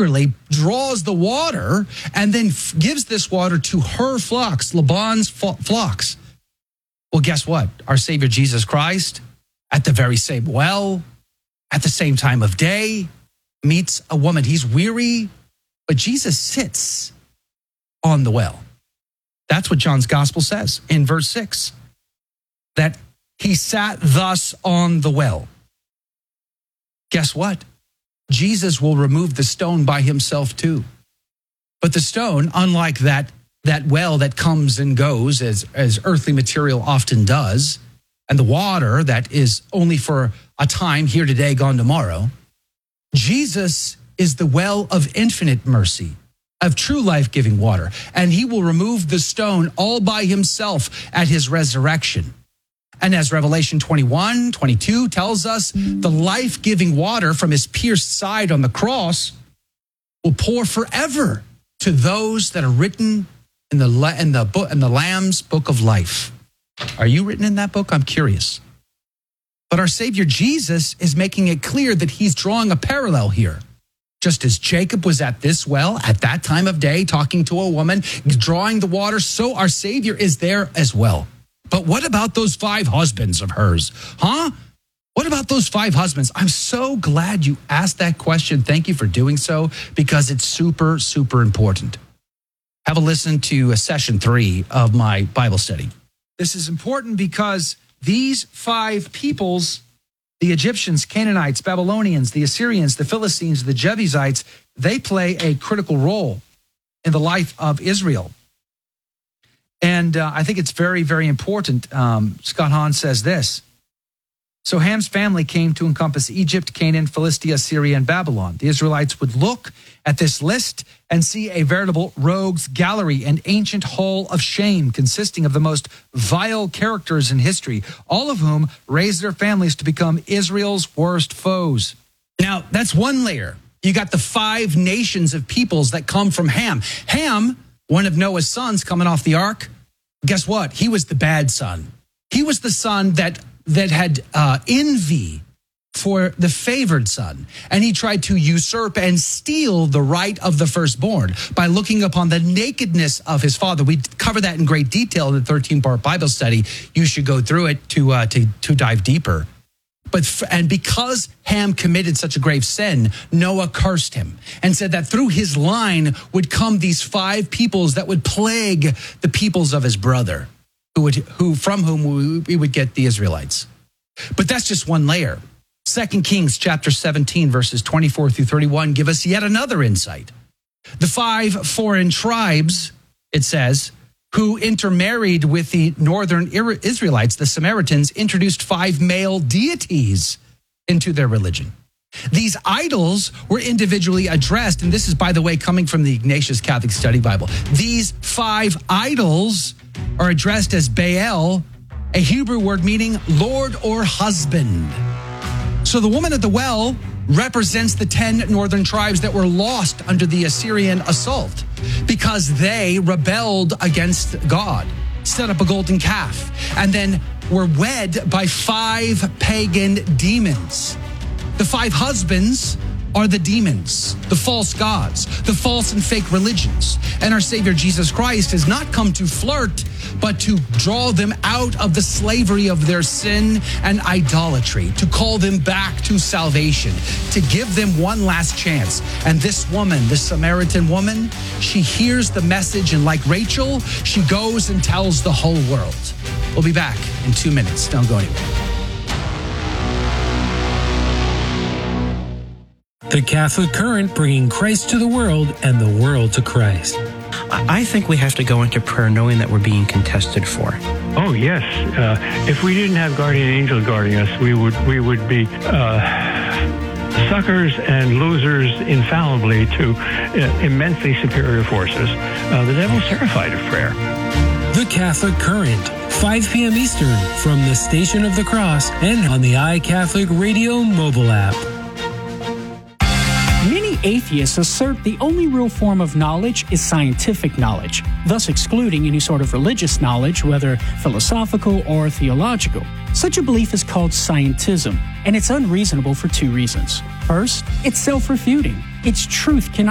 eagerly draws the water and then gives this water to her flocks, Laban's flocks. Well, guess what? Our Savior Jesus Christ, at the very same well, at the same time of day, meets a woman. He's weary, but Jesus sits on the well. That's what John's gospel says in verse 6, that he sat thus on the well. Guess what? Jesus will remove the stone by himself too. But the stone, unlike that well that comes and goes as earthly material often does, and the water that is only for a time, here today, gone tomorrow, Jesus is the well of infinite mercy, of true life-giving water, and he will remove the stone all by himself at his resurrection. And as Revelation 21:22 tells us, the life-giving water from his pierced side on the cross will pour forever to those that are written in the Lamb's book of life. Are you written in that book? I'm curious. But our Savior Jesus is making it clear that he's drawing a parallel here. Just as Jacob was at this well at that time of day, talking to a woman, drawing the water, so our Savior is there as well. But what about those 5 husbands of hers? What about those 5 husbands? I'm so glad you asked that question. Thank you for doing so, because it's super, super important. Have a listen to session 3 of my Bible study. This is important because these 5 peoples, the Egyptians, Canaanites, Babylonians, the Assyrians, the Philistines, the Jebusites, they play a critical role in the life of Israel. And I think it's very, very important. Scott Hahn says this. So Ham's family came to encompass Egypt, Canaan, Philistia, Syria, and Babylon. The Israelites would look at this list and see a veritable rogues gallery, an ancient hall of shame consisting of the most vile characters in history, all of whom raised their families to become Israel's worst foes. Now, that's one layer. You got the 5 nations of peoples that come from Ham. Ham, one of Noah's sons coming off the ark, guess what? He was the bad son. He was the son that had envy for the favored son. And he tried to usurp and steal the right of the firstborn by looking upon the nakedness of his father. We cover that in great detail in the 13-part Bible study. You should go through it to dive deeper. And because Ham committed such a grave sin, Noah cursed him and said that through his line would come these 5 peoples that would plague the peoples of his brother, from whom we would get the Israelites. But that's just one layer. 2 Kings chapter 17, verses 24 through 31 give us yet another insight. The 5 foreign tribes, it says, who intermarried with the northern Israelites, the Samaritans, introduced 5 male deities into their religion. These idols were individually addressed, and this is, by the way, coming from the Ignatius Catholic Study Bible. These 5 idols are addressed as Baal, a Hebrew word meaning Lord or husband. So the woman at the well represents the 10 northern tribes that were lost under the Assyrian assault because they rebelled against God, set up a golden calf, and then were wed by 5 pagan demons. The 5 husbands are the demons, the false gods, the false and fake religions. And our Savior Jesus Christ has not come to flirt, but to draw them out of the slavery of their sin and idolatry, to call them back to salvation, to give them one last chance. And this woman, the Samaritan woman, she hears the message, and like Rachel, she goes and tells the whole world. We'll be back in 2 minutes. Don't go anywhere. The Catholic Current, bringing Christ to the world and the world to Christ. I think we have to go into prayer knowing that we're being contested for. Oh, yes. If we didn't have guardian angels guarding us, we would be suckers and losers infallibly to immensely superior forces. The devil's terrified of prayer. The Catholic Current, 5 p.m. Eastern, from the Station of the Cross and on the iCatholic Radio mobile app. Many atheists assert the only real form of knowledge is scientific knowledge, thus excluding any sort of religious knowledge, whether philosophical or theological. Such a belief is called scientism, and it's unreasonable for 2 reasons. First, it's self-refuting. Its truth cannot